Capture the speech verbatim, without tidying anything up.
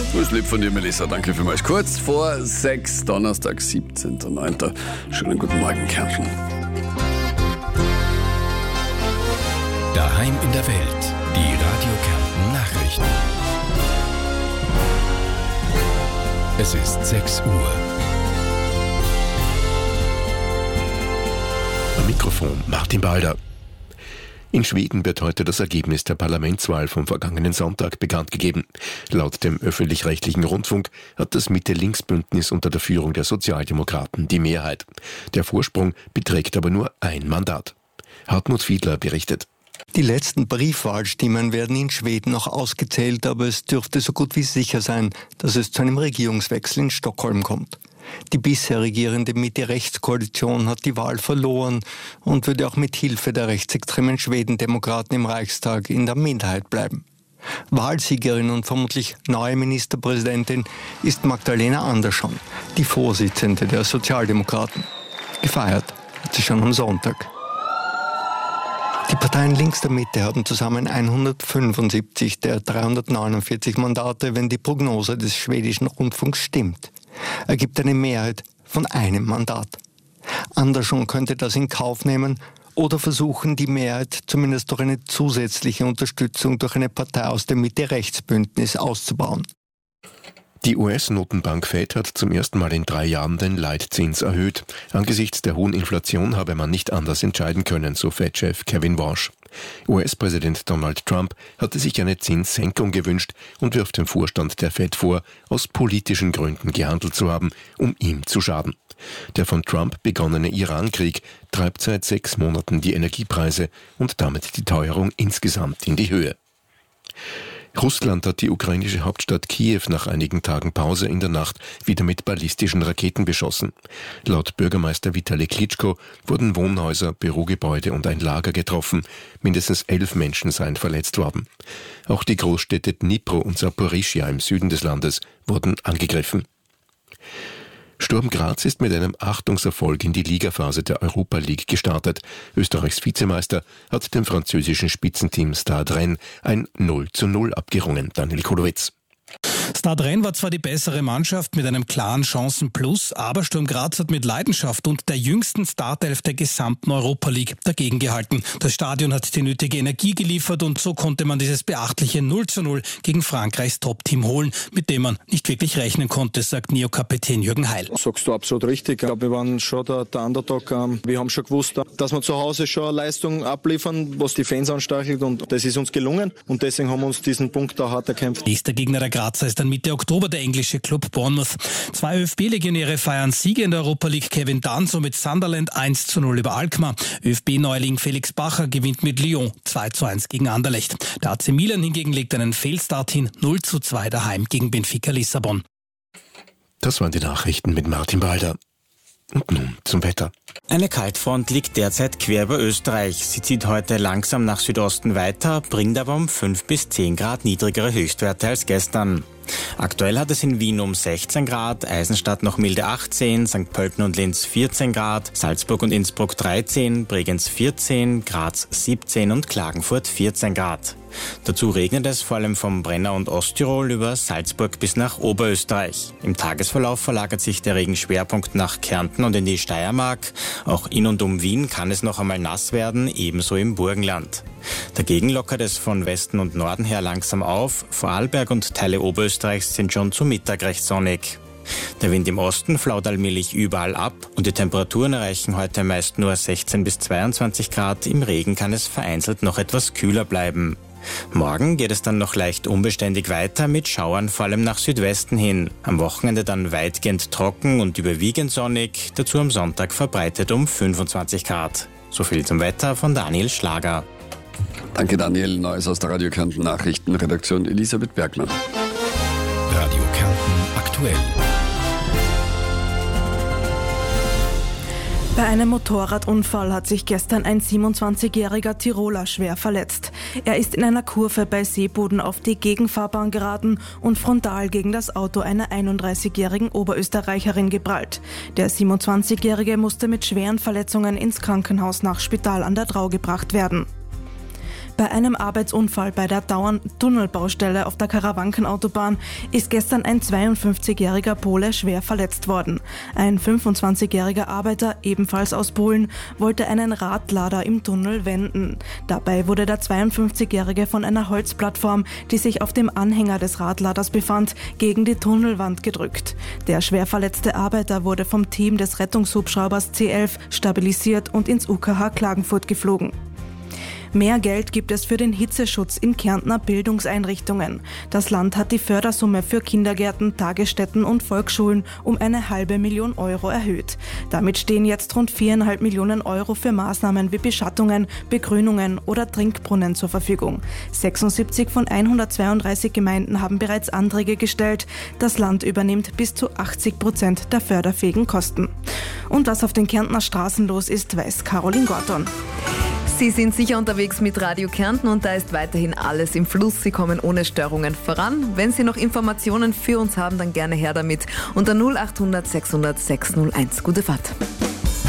Das ist lieb von dir, Melissa. Danke vielmals. Kurz vor sechs, Donnerstag, siebzehnter neunter Schönen guten Morgen, Kärnten. Daheim in der Welt. Die Radio Kärnten Nachrichten. Es ist sechs Uhr. Am Mikrofon Martin Balder. In Schweden wird heute das Ergebnis der Parlamentswahl vom vergangenen Sonntag bekannt gegeben. Laut dem öffentlich-rechtlichen Rundfunk hat das Mitte-Links-Bündnis unter der Führung der Sozialdemokraten die Mehrheit. Der Vorsprung beträgt aber nur ein Mandat. Hartmut Fiedler berichtet. Die letzten Briefwahlstimmen werden in Schweden noch ausgezählt, aber es dürfte so gut wie sicher sein, dass es zu einem Regierungswechsel in Stockholm kommt. Die bisher regierende Mitte-Rechts-Koalition hat die Wahl verloren und würde auch mit Hilfe der rechtsextremen Schwedendemokraten im Reichstag in der Minderheit bleiben. Wahlsiegerin und vermutlich neue Ministerpräsidentin ist Magdalena Andersson, die Vorsitzende der Sozialdemokraten. Gefeiert hat sie schon am Sonntag. Die Parteien links der Mitte haben zusammen hundertfünfundsiebzig der dreihundertneunundvierzig Mandate, wenn die Prognose des schwedischen Rundfunks stimmt. Ergibt eine Mehrheit von einem Mandat. Andersson könnte das in Kauf nehmen oder versuchen, die Mehrheit zumindest durch eine zusätzliche Unterstützung durch eine Partei aus dem Mitte-Rechts-Bündnis auszubauen. Die U S-Notenbank Fed hat zum ersten Mal in drei Jahren den Leitzins erhöht. Angesichts der hohen Inflation habe man nicht anders entscheiden können, so Fed-Chef Kevin Warsh. U S-Präsident Donald Trump hatte sich eine Zinssenkung gewünscht und wirft dem Vorstand der Fed vor, aus politischen Gründen gehandelt zu haben, um ihm zu schaden. Der von Trump begonnene Iran-Krieg treibt seit sechs Monaten die Energiepreise und damit die Teuerung insgesamt in die Höhe. Russland hat die ukrainische Hauptstadt Kiew nach einigen Tagen Pause in der Nacht wieder mit ballistischen Raketen beschossen. Laut Bürgermeister Vitali Klitschko wurden Wohnhäuser, Bürogebäude und ein Lager getroffen. Mindestens elf Menschen seien verletzt worden. Auch die Großstädte Dnipro und Saporischschja im Süden des Landes wurden angegriffen. Sturm Graz ist mit einem Achtungserfolg in die Ligaphase der Europa League gestartet. Österreichs Vizemeister hat dem französischen Spitzenteam Stade Rennes ein null zu null abgerungen. Daniel Kolowitz. Stade Rennes war zwar die bessere Mannschaft mit einem klaren Chancenplus, aber Sturm Graz hat mit Leidenschaft und der jüngsten Startelf der gesamten Europa League dagegen gehalten. Das Stadion hat die nötige Energie geliefert und so konnte man dieses beachtliche null zu null gegen Frankreichs Top-Team holen, mit dem man nicht wirklich rechnen konnte, sagt Neo-Kapitän Jürgen Heil. Sagst du absolut richtig. Ich glaube, wir waren schon der, der Underdog. Wir haben schon gewusst, dass wir zu Hause schon eine Leistung abliefern, was die Fans anstachelt, und das ist uns gelungen und deswegen haben wir uns diesen Punkt da hart erkämpft. Nächster Gegner der Grazer ist dann Mitte Oktober der englische Club Bournemouth. Zwei ÖFB-Legionäre feiern Siege in der Europa League. Kevin Danso mit Sunderland eins zu null über Alkmaar. ÖFB-Neuling Felix Bacher gewinnt mit Lyon zwei zu eins gegen Anderlecht. Der A C Milan hingegen legt einen Fehlstart hin, null zu zwei daheim gegen Benfica Lissabon. Das waren die Nachrichten mit Martin Balder. Und nun zum Wetter. Eine Kaltfront liegt derzeit quer über Österreich. Sie zieht heute langsam nach Südosten weiter, bringt aber um fünf bis zehn Grad niedrigere Höchstwerte als gestern. Aktuell hat es in Wien um sechzehn Grad, Eisenstadt noch milde achtzehn, Sankt Pölten und Linz vierzehn Grad, Salzburg und Innsbruck dreizehn, Bregenz vierzehn, Graz siebzehn und Klagenfurt vierzehn Grad. Dazu regnet es vor allem vom Brenner und Osttirol über Salzburg bis nach Oberösterreich. Im Tagesverlauf verlagert sich der Regenschwerpunkt nach Kärnten und in die Steiermark. Auch in und um Wien kann es noch einmal nass werden, ebenso im Burgenland. Dagegen lockert es von Westen und Norden her langsam auf. Vorarlberg und Teile Oberösterreichs sind schon zu Mittag recht sonnig. Der Wind im Osten flaut allmählich überall ab und die Temperaturen erreichen heute meist nur sechzehn bis zweiundzwanzig Grad. Im Regen kann es vereinzelt noch etwas kühler bleiben. Morgen geht es dann noch leicht unbeständig weiter mit Schauern vor allem nach Südwesten hin. Am Wochenende dann weitgehend trocken und überwiegend sonnig, dazu am Sonntag verbreitet um fünfundzwanzig Grad. So viel zum Wetter von Daniel Schlager. Danke Daniel, Neues aus der Radio Kärnten Nachrichtenredaktion Elisabeth Bergmann. Radio Kärnten aktuell. Bei einem Motorradunfall hat sich gestern ein siebenundzwanzigjähriger Tiroler schwer verletzt. Er ist in einer Kurve bei Seeboden auf die Gegenfahrbahn geraten und frontal gegen das Auto einer einunddreißigjährigen Oberösterreicherin geprallt. Der siebenundzwanzigjährige musste mit schweren Verletzungen ins Krankenhaus nach Spital an der Drau gebracht werden. Bei einem Arbeitsunfall bei der Dauern- Tunnelbaustelle auf der Karawankenautobahn ist gestern ein zweiundfünfzigjähriger Pole schwer verletzt worden. Ein fünfundzwanzigjähriger Arbeiter, ebenfalls aus Polen, wollte einen Radlader im Tunnel wenden. Dabei wurde der zweiundfünfzigjährige von einer Holzplattform, die sich auf dem Anhänger des Radladers befand, gegen die Tunnelwand gedrückt. Der schwer verletzte Arbeiter wurde vom Team des Rettungshubschraubers C elf stabilisiert und ins U K H Klagenfurt geflogen. Mehr Geld gibt es für den Hitzeschutz in Kärntner Bildungseinrichtungen. Das Land hat die Fördersumme für Kindergärten, Tagesstätten und Volksschulen um eine halbe Million Euro erhöht. Damit stehen jetzt rund viereinhalb Millionen Euro für Maßnahmen wie Beschattungen, Begrünungen oder Trinkbrunnen zur Verfügung. sechsundsiebzig von hundertzweiunddreißig Gemeinden haben bereits Anträge gestellt. Das Land übernimmt bis zu achtzig Prozent der förderfähigen Kosten. Und was auf den Kärntner Straßen los ist, weiß Caroline Gorton. Sie sind sicher unterwegs mit Radio Kärnten und da ist weiterhin alles im Fluss. Sie kommen ohne Störungen voran. Wenn Sie noch Informationen für uns haben, dann gerne her damit unter null acht hundert sechshundert sechshunderteins. Gute Fahrt.